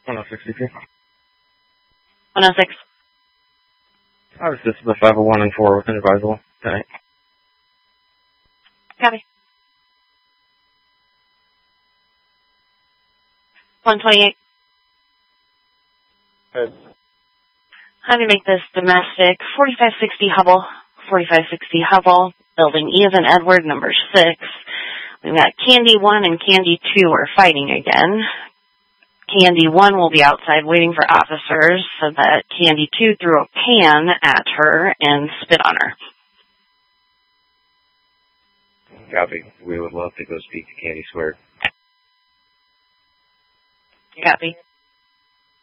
1062. 106. This is the 501 and 4 within advisable tonight. Copy. 128. Good. How do you make this domestic? 4560 Hubble. 4560 Hubble. Building E as in Edward, number 6. We've got Candy 1 and Candy 2 are fighting again. Candy 1 will be outside waiting for officers so that Candy 2 threw a pan at her and spit on her. Copy. We would love to go speak to Candy Squared. Copy.